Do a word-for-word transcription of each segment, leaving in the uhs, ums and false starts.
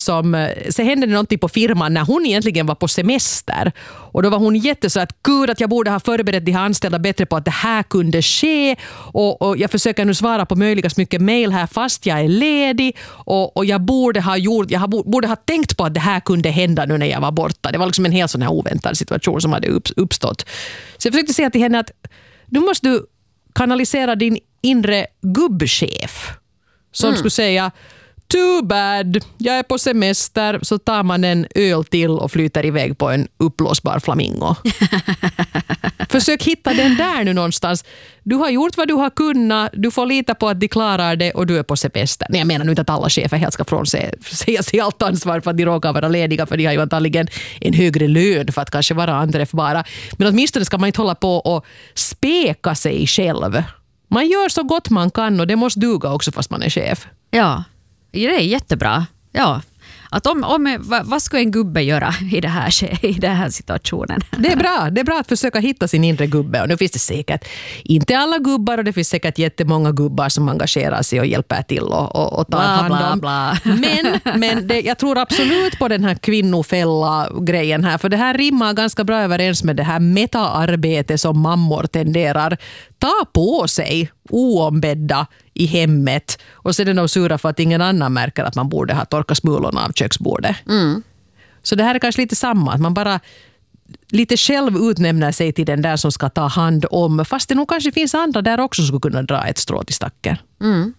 som, så hände det någonting på firman när hon egentligen var på semester. Och då var hon jätteså att gud att jag borde ha förberett de här anställda bättre på att det här kunde ske. Och, och jag försöker nu svara på möjligast mycket mejl här fast jag är ledig. Och, och jag borde ha gjort, jag borde ha tänkt på att det här kunde hända nu när jag var borta. Det var liksom en helt sån här oväntad situation som hade uppstått. Så jag försökte säga till henne att nu måste du kanalisera din inre gubbchef. Som mm. skulle säga too bad, jag är på semester, så tar man en öl till och flyter iväg på en upplåsbar flamingo. Försök hitta den där nu någonstans. Du har gjort vad du har kunnat, du får lita på att de klarar det och du är på semester. Nej, jag menar nu inte att alla chefer helt ska från sig, säga sig allt ansvar för att de råkar vara lediga, för de har ju antagligen en högre lön för att kanske vara anträffbara. Men åtminstone ska man inte hålla på och speka sig själv. Man gör så gott man kan och det måste duga också fast man är chef. Ja. Det är jättebra. Ja. Att om, om, vad, vad ska en gubbe göra i, det här, i den här situationen? Det är bra. Det är bra att försöka hitta sin inre gubbe. Och nu finns det säkert inte alla gubbar och det finns säkert jättemånga gubbar som engagerar sig och hjälper till och, och, och tar bla, hand om. Bla, bla. Men, men det, jag tror absolut på den här kvinnofälla-grejen här. För det här rimmar ganska bra överens med det här metaarbete som mammor tenderar ta på sig oombedda i hemmet och sen är de sura för att ingen annan märker att man borde ha torkat smulorna av köksbordet. Mm. Så det här är kanske lite samma, att man bara lite själv utnämner sig till den där som ska ta hand om, fast det nog kanske finns andra där också som skulle kunna dra ett strå till stacken. Mm.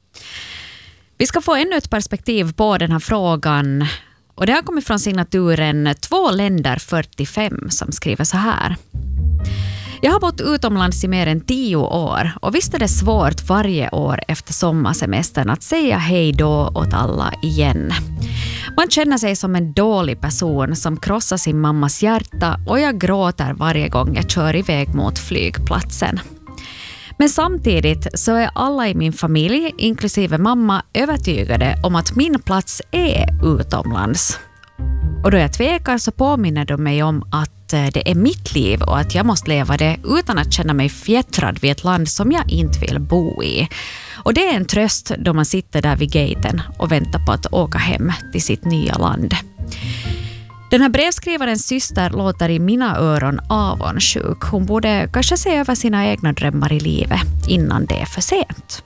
Vi ska få ännu ett perspektiv på den här frågan och det har kommit från signaturen Två länder fyrtiofem som skriver så här. Jag har bott utomlands i mer än tio år och visst är det svårt varje år efter sommarsemestern att säga hej då åt alla igen. Man känner sig som en dålig person som krossar sin mammas hjärta och jag gråter varje gång jag kör iväg mot flygplatsen. Men samtidigt så är alla i min familj, inklusive mamma, övertygade om att min plats är utomlands. Och då jag tvekar så påminner de mig om att det är mitt liv och att jag måste leva det utan att känna mig fjättrad vid ett land som jag inte vill bo i. Och det är en tröst då man sitter där vid gaten och väntar på att åka hem till sitt nya land. Den här brevskrivarens syster låter i mina öron avundsjuk. Hon borde kanske se över sina egna drömmar i livet innan det är för sent.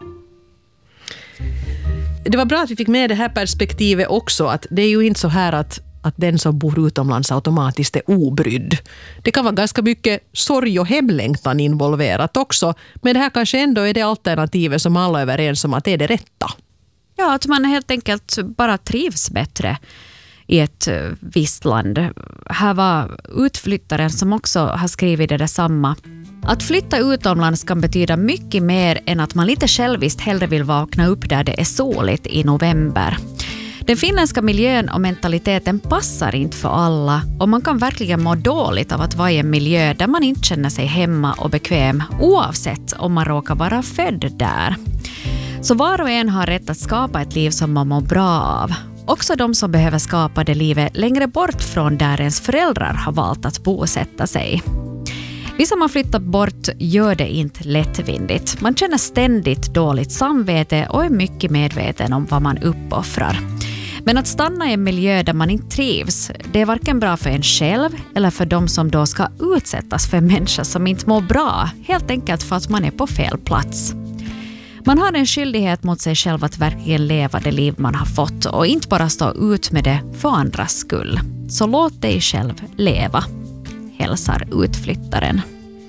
Det var bra att vi fick med det här perspektivet också, att det är ju inte så här att att den som bor utomlands automatiskt är obrydd. Det kan vara ganska mycket sorg och hemlängtan involverat också, men det här kanske ändå är det alternativet som alla är överens om att det är det rätta. Ja, att man helt enkelt bara trivs bättre i ett visst land. Här var utflyttaren som också har skrivit det detsamma. Att flytta utomlands kan betyda mycket mer än att man lite själviskt hellre vill vakna upp där det är soligt i november. Den finländska miljön och mentaliteten passar inte för alla och man kan verkligen må dåligt av att vara i en miljö där man inte känner sig hemma och bekväm oavsett om man råkar vara född där. Så var och en har rätt att skapa ett liv som man mår bra av. Också de som behöver skapa det livet längre bort från där ens föräldrar har valt att bosätta sig. Vi som har flyttat bort gör det inte lättvindigt. Man känner ständigt dåligt samvete och är mycket medveten om vad man uppoffrar. Men att stanna i en miljö där man inte trivs, det är varken bra för en själv eller för de som då ska utsättas för människor som inte mår bra, helt enkelt för att man är på fel plats. Man har en skyldighet mot sig själv att verkligen leva det liv man har fått och inte bara stå ut med det för andras skull. Så låt dig själv leva, hälsar utflyttaren.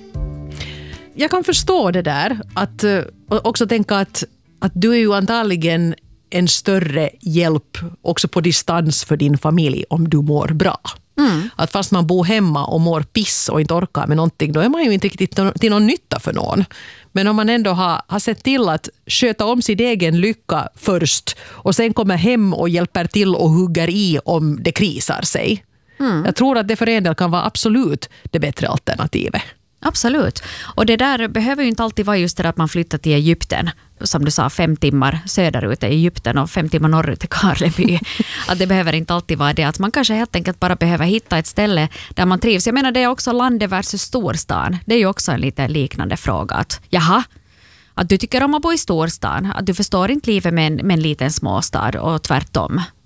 Jag kan förstå det där, att också tänka att, att du är ju antagligen en större hjälp också på distans för din familj om du mår bra. Mm. Att fast man bor hemma och mår piss och inte orkar med någonting, då är man ju inte riktigt till någon nytta för någon. Men om man ändå har, har sett till att sköta om sin egen lycka först och sen kommer hem och hjälper till och hugger i om det krisar sig. Mm. Jag tror att det för en del kan vara absolut det bättre alternativet. Absolut. Och det där behöver ju inte alltid vara just det att man flyttar till Egypten. Som du sa, fem timmar söderut i Egypten och fem timmar norrut i Karleby. Att det behöver inte alltid vara det. Att man kanske helt enkelt bara behöver hitta ett ställe där man trivs. Jag menar, det är också landet versus storstan. Det är ju också en lite liknande fråga. Att, jaha, att du tycker om att bo i storstan. Att du förstår inte livet med en, med en liten småstad och tvärtom.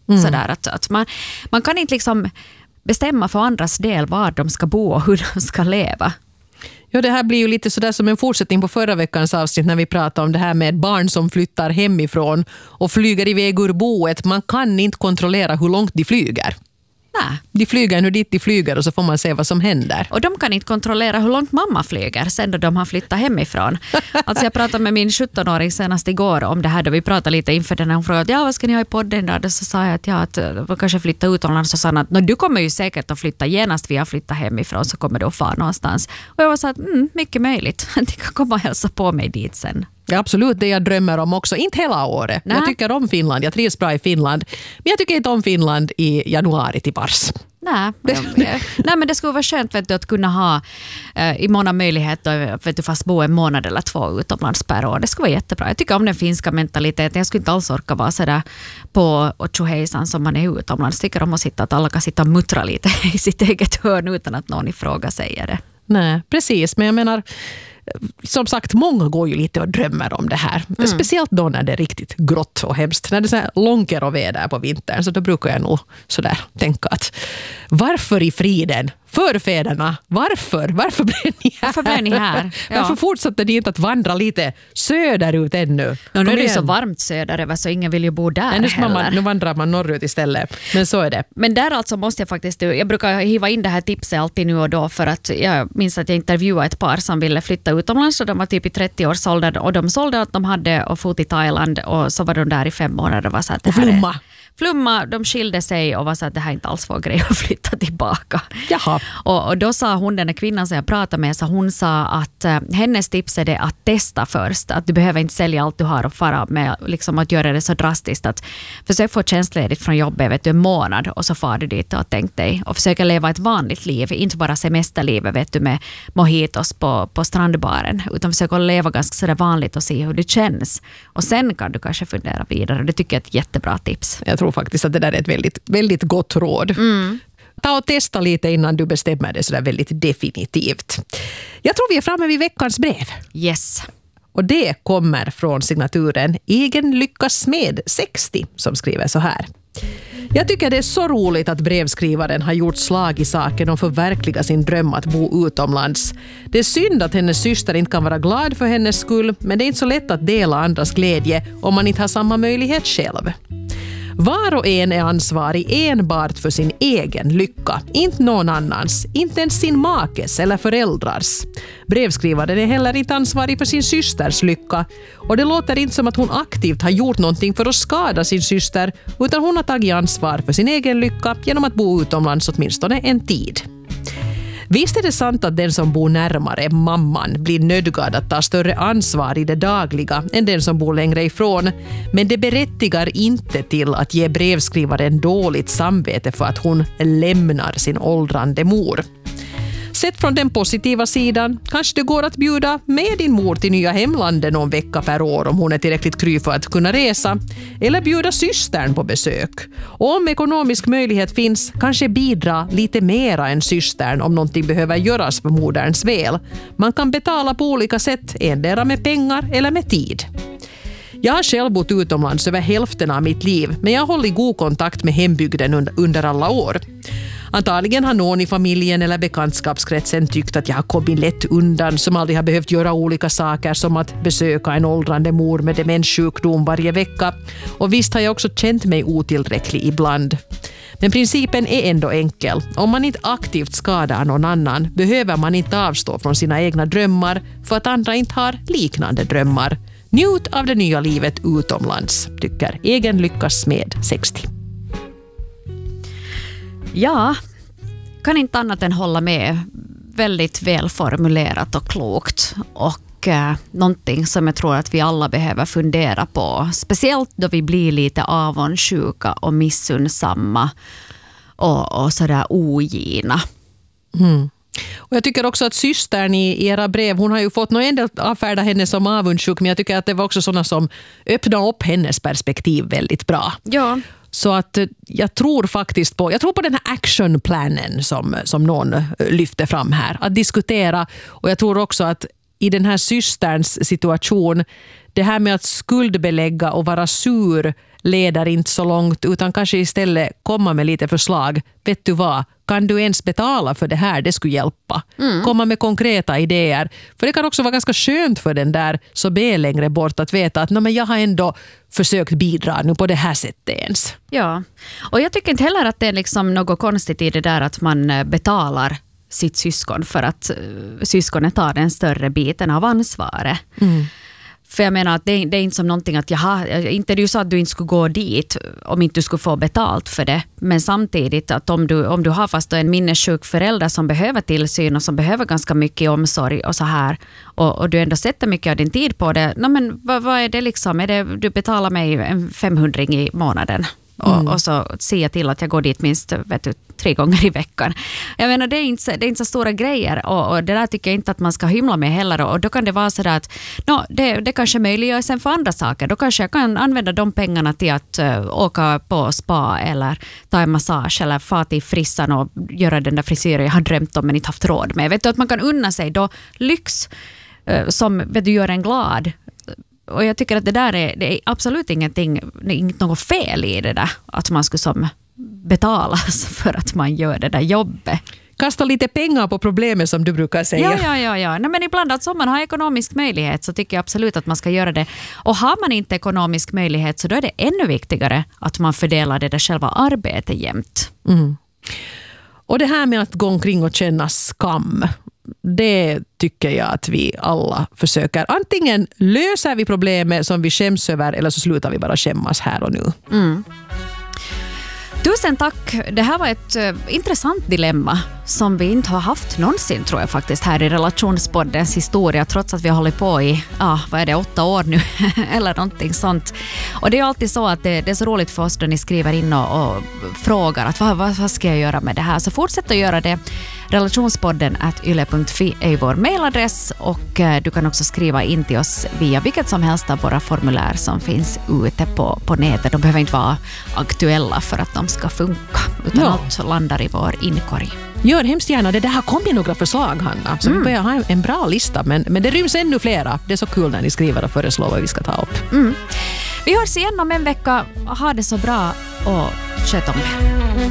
Mm. Sådär att, att man, man kan inte liksom bestämma för andras del var de ska bo och hur de ska leva. Ja, det här blir ju lite sådär som en fortsättning på förra veckans avsnitt när vi pratade om det här med barn som flyttar hemifrån och flyger iväg ur boet. Man kan inte kontrollera hur långt de flyger. Nej. De flyger nu dit de flyger och så får man se vad som händer. Och de kan inte kontrollera hur långt mamma flyger sen då de har flyttat hemifrån. Alltså jag pratade med min sjuttonåring senast igår om det här då vi pratade lite inför den här. Hon frågade, ja vad ska ni ha i podden då? Så sa jag att ja, att de kanske flytta utomlands och sa att du kommer ju säkert att flytta genast vi har flyttat hemifrån så kommer du att fara någonstans. Och jag var så att mm, mycket möjligt. De kan komma och hälsa på mig dit sen. Ja, absolut, det jag drömmer om också. Inte hela året. Nej. Jag tycker om Finland, jag trivs bra i Finland. Men jag tycker inte om Finland i januari till mars. Nej, nej, men det skulle vara skönt vet du, att kunna ha eh, i många möjligheter vet du, fast bo en månad eller två utomlands per år. Det skulle vara jättebra. Jag tycker om den finska mentaliteten. Jag skulle inte alls orka vara sådär på Ochohejsan som man är utomlands. Jag tycker om att sitta, att alla kan sitta och muttra lite i sitt eget hörn utan att någon ifrågasäger det. Nej, precis. Men jag menar, som sagt, många går ju lite och drömmer om det här. Mm. Speciellt då när det är riktigt grått och hemskt. När det är så här långer och väder på vintern så då brukar jag nog sådär tänka att varför i friden? Förfäderna, varför? Varför blev ni här? Varför blev ni här? Ja. Varför fortsatte ni inte att vandra lite söderut ännu? Ja, nu är det så varmt söderöver så ingen vill ju bo där. Nej, nu, heller. Man, nu vandrar man norrut istället. Men så är det. Men där alltså måste jag faktiskt, jag brukar hiva in det här tipset alltid nu och då för att jag minns att jag intervjuade ett par som ville flytta utomlands och de var typ i trettio-årsåldern och de sålde att de hade och fot i Thailand och så var de där i fem månader och var så att det och här flumma. Är, flumma, de skilde sig och var så att det här inte alls var grej att flytta tillbaka. Jaha. Och, och då sa hon, den där kvinnan som jag pratade med, så hon sa att eh, hennes tips är det att testa först. Att du behöver inte sälja allt du har och fara med liksom att göra det så drastiskt. Att försök få tjänstledigt från jobbet vet du, en månad och så far du dit och tänk dig. Och försöka leva ett vanligt liv, inte bara semesterlivet vet du, med mojitos på, på strandbaren. Utan försöka leva ganska sådär vanligt och se hur det känns. Och sen kan du kanske fundera vidare. Det tycker jag är ett jättebra tips. Jag tror faktiskt att det där är ett väldigt, väldigt gott råd. Mm. Ta och testa lite innan du bestämmer det sådär väldigt definitivt. Jag tror vi är framme vid veckans brev. Yes. Och det kommer från signaturen Egen lyckas smed sextio som skriver så här. Jag tycker det är så roligt att brevskrivaren har gjort slag i saken och förverkliga sin dröm att bo utomlands. Det är synd att hennes syster inte kan vara glad för hennes skull, men det är inte så lätt att dela andras glädje om man inte har samma möjlighet själv. Var och en är ansvarig enbart för sin egen lycka, inte någon annans, inte ens sin makes eller föräldrars. Brevskrivaren är heller inte ansvarig för sin systers lycka och det låter inte som att hon aktivt har gjort någonting för att skada sin syster utan hon har tagit ansvar för sin egen lycka genom att bo utomlands åtminstone en tid. Visst är det sant att den som bor närmare mamman blir nödgad att ta större ansvar i det dagliga än den som bor längre ifrån, men det berättigar inte till att ge brevskrivaren dåligt samvete för att hon lämnar sin åldrande mor. Sett från den positiva sidan kanske det går att bjuda med din mor till nya hemlandet någon vecka per år om hon är tillräckligt kry för att kunna resa, eller bjuda systern på besök. Och om ekonomisk möjlighet finns, kanske bidra lite mera än systern om någonting behöver göras för moderns väl. Man kan betala på olika sätt, endera med pengar eller med tid. Jag har själv bott utomlands över hälften av mitt liv, men jag har hållit god kontakt med hembygden under alla år. Antagligen har någon i familjen eller bekantskapskretsen tyckt att jag har kommit lätt undan som aldrig har behövt göra olika saker som att besöka en åldrande mor med demenssjukdom varje vecka. Och visst har jag också känt mig otillräcklig ibland. Men principen är ändå enkel. Om man inte aktivt skadar någon annan behöver man inte avstå från sina egna drömmar för att andra inte har liknande drömmar. Njut av det nya livet utomlands, tycker Egen lyckas smed sextio. Ja, kan inte annat än hålla med. Väldigt välformulerat och klokt. Och eh, någonting som jag tror att vi alla behöver fundera på. Speciellt då vi blir lite avundsjuka och missunnsamma och, och sådär ogina. Mm. Och jag tycker också att systern i era brev, hon har ju fått någon del avfärda henne som avundsjuk, men jag tycker att det var också sådana som öppnade upp hennes perspektiv väldigt bra. Ja. Så att jag tror faktiskt på, jag tror på den här actionplanen som, som någon lyfter fram här. Att diskutera, och jag tror också att i den här systerns situation, det här med att skuldbelägga och vara sur leder inte så långt, utan kanske istället komma med lite förslag. Vet du vad? Kan du ens betala för det här? Det skulle hjälpa. Mm. Komma med konkreta idéer. För det kan också vara ganska skönt för den där så be längre bort att veta att men jag har ändå försökt bidra nu på det här sättet ens. Ja, och jag tycker inte heller att det är liksom något konstigt i det där att man betalar sitt syskon för att syskonet tar den större biten av ansvaret. Mm. För jag menar att det, det är inte som någonting att jaha, inte du sa att du inte skulle gå dit om inte du skulle få betalt för det. Men samtidigt att om du, om du har fast en minnessjuk förälder som behöver tillsyn och som behöver ganska mycket omsorg och så här och, och du ändå sätter mycket av din tid på det. No, men vad, vad är det liksom? Är det, du betalar mig en femhundring i månaden. Och, mm. och så ser jag till att jag går dit minst vet du, tre gånger i veckan. Jag menar, det är inte, det är inte så stora grejer och, och det där tycker jag inte att man ska hymla med heller. Och då kan det vara så där att no, det, det kanske möjliggör sen för andra saker. Då kanske jag kan använda de pengarna till att uh, åka på spa eller ta en massage eller få till frissan och göra den där frisyren jag har drömt om men inte haft råd med. Vet du att man kan unna sig då lyx uh, som vet du, gör en glad. Och jag tycker att det där är, det är absolut ingenting, inget något fel i det där. Att man skulle som betalas för att man gör det där jobbet. Kasta lite pengar på problemet som du brukar säga. Ja, ja, ja. ja. Nej, men ibland att om man har ekonomisk möjlighet så tycker jag absolut att man ska göra det. Och har man inte ekonomisk möjlighet så då är det ännu viktigare att man fördelar det där själva arbetet jämt. Mm. Och det här med att gå omkring och känna skam, det tycker jag att vi alla försöker. Antingen löser vi problemet som vi skäms över eller så slutar vi bara skämmas här och nu. Mm. Tusen tack. Det här var ett uh, intressant dilemma som vi inte har haft någonsin tror jag faktiskt här i Relationspoddens historia trots att vi har hållit på i, ja, vad är det, åtta år nu eller någonting sånt. Och det är alltid så att det, det är så roligt för oss då ni skriver in och, och frågar att vad, vad, vad ska jag göra med det här? Så fortsätt att göra det. Relationspodden at yle punkt fi är vår mailadress och uh, du kan också skriva in till oss via vilket som helst av våra formulär som finns ute på, på nätet. De behöver inte vara aktuella för att de ska funka utan ja. Allt landar i vår inkorg. Gör hemskt gärna det. Det har kommit några förslag, Hanna. Så mm. vi börjar ha en bra lista. Men, men det ryms ännu flera. Det är så kul när ni skriver och föreslår vad vi ska ta upp. Mm. Vi hörs igen om en vecka. Ha det så bra och sköt om det.